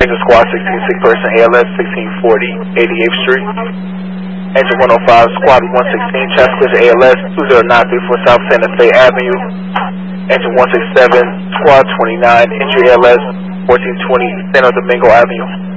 Engine Squad 16, sick person ALS 1640 88th Street. Engine 105, Squad 116, chest collision ALS 20934 South Santa Fe Avenue. Engine 167, Squad 29, injury ALS 1420 Santo Domingo Avenue.